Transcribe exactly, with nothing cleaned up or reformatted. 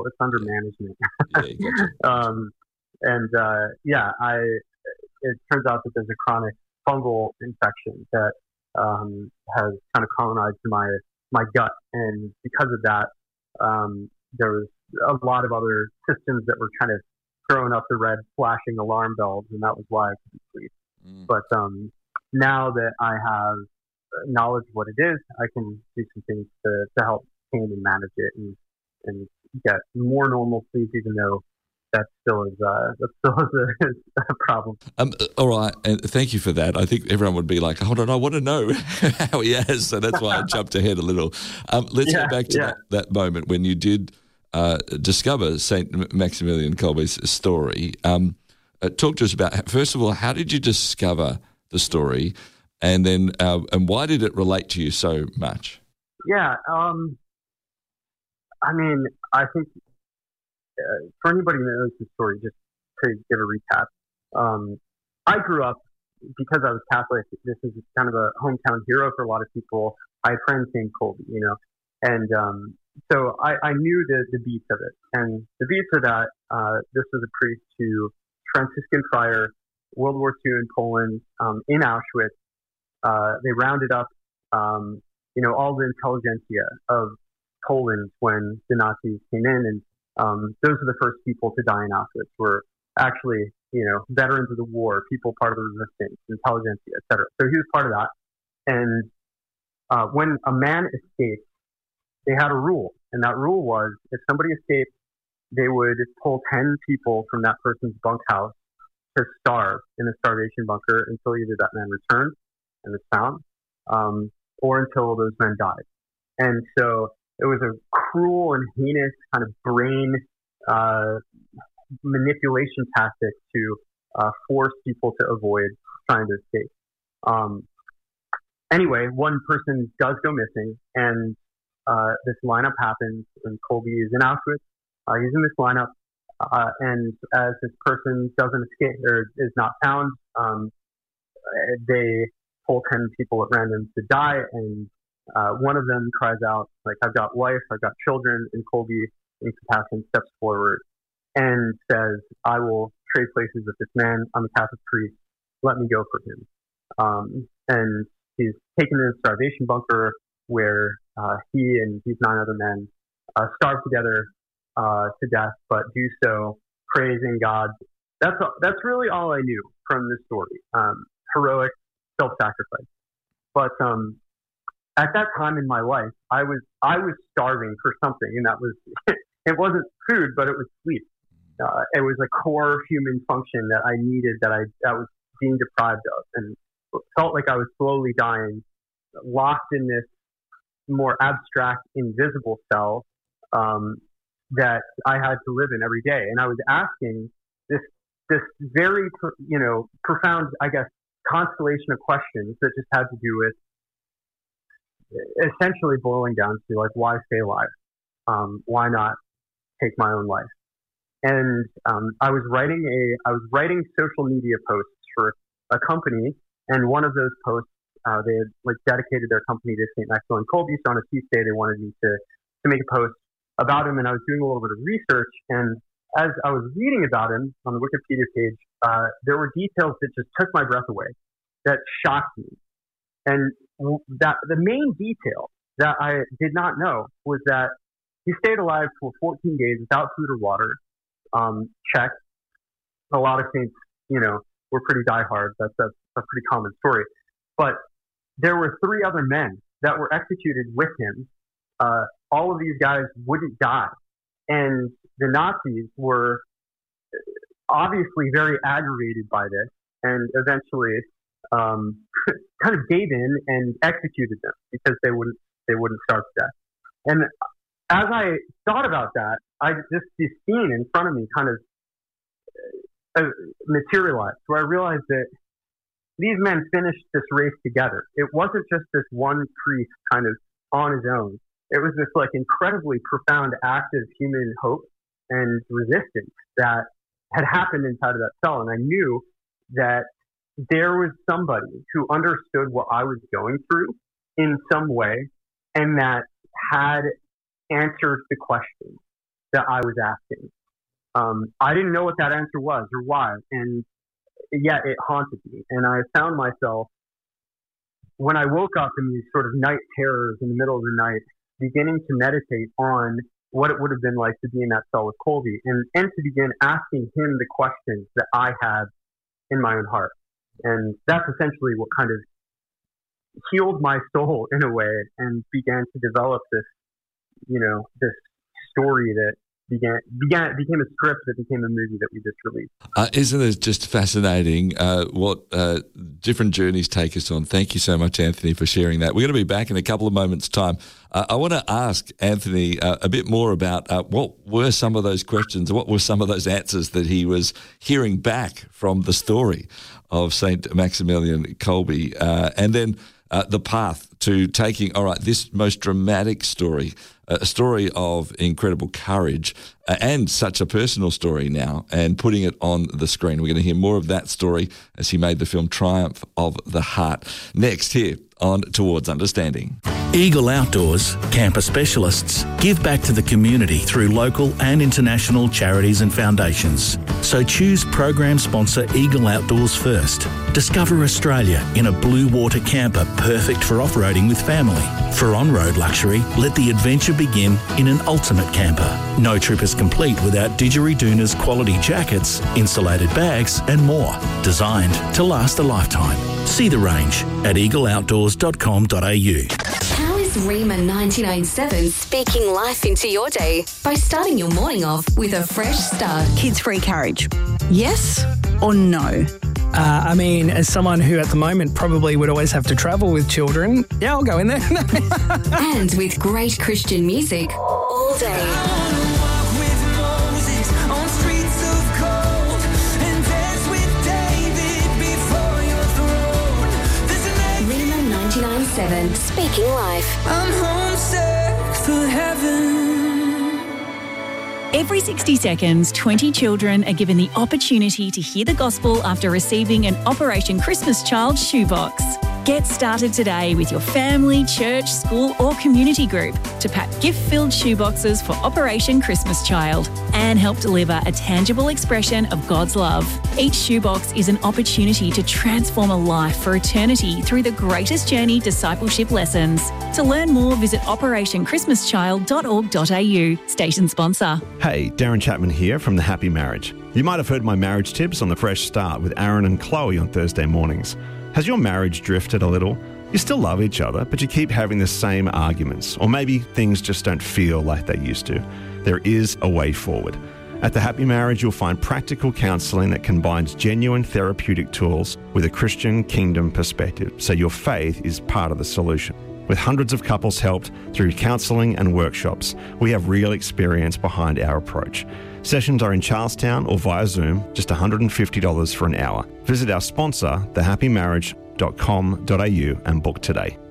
it's under management. Yeah, gotcha. um, and uh, yeah, I it turns out that there's a chronic fungal infection that um, has kind of colonized my my gut, and because of that, um, there was a lot of other systems that were kind of throwing up the red flashing alarm bells, and that was why I couldn't sleep. Mm. But um, now that I have knowledge of what it is, I can do some things to, to help pain and manage it, and and get more normal sleep, even though that still is uh, that still is a, a problem. Um, all right, and thank you for that. I think everyone would be like, hold on, I want to know how he has, so that's why I jumped ahead a little. Um, let's Yeah, go back to yeah. that, that moment when you did uh, discover Saint Maximilian Kolbe's story. Um, uh, talk to us about, first of all, how did you discover the story, and then uh, and why did it relate to you so much? Yeah, um, I mean, I think uh, for anybody who knows the story, just to give a recap, um, I grew up, because I was Catholic, this is kind of a hometown hero for a lot of people. I had friends named Kolbe, you know, and um, so I, I knew the, the beats of it. And the beats of that, uh, this was a priest who, Franciscan friar, World War Two in Poland, um, in Auschwitz. Uh, they rounded up, um, you know, all the intelligentsia of Poland when the Nazis came in, and um, those are the first people to die in Auschwitz. Were actually, you know, veterans of the war, people part of the resistance, intelligentsia, et cetera. So he was part of that. And uh, when a man escaped, they had a rule, and that rule was if somebody escaped, they would pull ten people from that person's bunkhouse to starve in a starvation bunker until either that man returned and was found, um, or until those men died. And so it was a cruel and heinous kind of brain uh, manipulation tactic to uh, force people to avoid trying to escape. Um, anyway, one person does go missing, and uh, this lineup happens, and Kolbe is in Auschwitz. Uh, he's in this lineup, uh, and as this person doesn't escape or is not found, um, they pull ten people at random to die, and uh, one of them cries out, like, I've got wife, I've got children, and Kolbe, in compassion, steps forward and says, I will trade places with this man. I'm a Catholic priest. Let me go for him. Um, and he's taken to a starvation bunker where uh, he and these nine other men uh, starve together uh, to death, but do so praising God. That's that's really all I knew from this story. Um, heroic self-sacrifice. But um, at that time in my life, I was I was starving for something, and that was it wasn't food, but it was sleep. Uh, it was a core human function that I needed, that I that was being deprived of, and felt like I was slowly dying, locked in this more abstract, invisible cell um, that I had to live in every day. And I was asking this this very you know profound, I guess, constellation of questions that just had to do with essentially boiling down to, like, why stay alive? Um, why not take my own life? And um, I was writing a I was writing social media posts for a company, and one of those posts uh, they had like dedicated their company to Saint Maximilian Kolbe. So on a feast day, they wanted me to to make a post about him, and I was doing a little bit of research. And as I was reading about him on the Wikipedia page, uh, there were details that just took my breath away, that shocked me. And that the main detail that I did not know was that he stayed alive for fourteen days without food or water. Um, check. A lot of saints, you know, were pretty diehard. That's, that's a pretty common story. But there were three other men that were executed with him. Uh, all of these guys wouldn't die. And the Nazis were obviously very aggravated by this, and eventually um, kind of gave in and executed them because they wouldn't they wouldn't starve to death. And as I thought about that, I just this scene in front of me kind of uh, materialized, where I realized that these men finished this race together. It wasn't just this one priest kind of on his own. It was this like incredibly profound act of human hope and resistance that had happened inside of that cell. And I knew that there was somebody who understood what I was going through in some way, and that had answered the question. that I was asking. Um, I didn't know what that answer was or why, and yet it haunted me. And I found myself, when I woke up in these sort of night terrors in the middle of the night, beginning to meditate on what it would have been like to be in that cell with Colby, and, and to begin asking him the questions that I had in my own heart. And that's essentially what kind of healed my soul in a way and began to develop this, you know, this story that began, began became a script that became a movie that we just released. Uh, isn't it just fascinating uh, what uh, different journeys take us on? Thank you so much, Anthony, for sharing that. We're going to be back in a couple of moments' time. Uh, I want to ask Anthony uh, a bit more about uh, what were some of those questions, what were some of those answers that he was hearing back from the story of Saint Maximilian Kolbe, uh, and then Uh, the path to taking, all right, this most dramatic story, uh, a story of incredible courage uh, and such a personal story now, and putting it on the screen. We're going to hear more of that story as he made the film Triumph of the Heart. Next here on Towards Understanding. Eagle Outdoors, camper specialists, give back to the community through local and international charities and foundations. So choose program sponsor Eagle Outdoors first. Discover Australia in a blue water camper perfect for off-roading with family. For on-road luxury, let the adventure begin in an ultimate camper. No trip is complete without Didgeridoon's quality jackets, insulated bags and more. Designed to last a lifetime. See the range at eagle outdoors dot com dot a u. How is Rima ninety-nine point seven speaking life into your day by starting your morning off with a fresh start? Kids-free carriage. Yes or no? Uh, I mean, as someone who at the moment probably would always have to travel with children, yeah, I'll go in there. And with great Christian music all day. Rima ninety-nine point seven, speaking life. I'm homesick for heaven. Every sixty seconds, twenty children are given the opportunity to hear the gospel after receiving an Operation Christmas Child shoebox. Get started today with your family, church, school or community group to pack gift-filled shoeboxes for Operation Christmas Child and help deliver a tangible expression of God's love. Each shoebox is an opportunity to transform a life for eternity through the Greatest Journey discipleship lessons. To learn more, visit operation christmas child dot org dot a u. Station sponsor. Hey, Darren Chapman here from The Happy Marriage. You might have heard my marriage tips on The Fresh Start with Aaron and Chloe on Thursday mornings. Has your marriage drifted a little? You still love each other, but you keep having the same arguments, or maybe things just don't feel like they used to. There is a way forward. At The Happy Marriage, you'll find practical counselling that combines genuine therapeutic tools with a Christian kingdom perspective, so your faith is part of the solution. With hundreds of couples helped through counselling and workshops, we have real experience behind our approach. Sessions are in Charlestown or via Zoom, just one hundred fifty dollars for an hour. Visit our sponsor, the happy marriage dot com dot a u, and book today.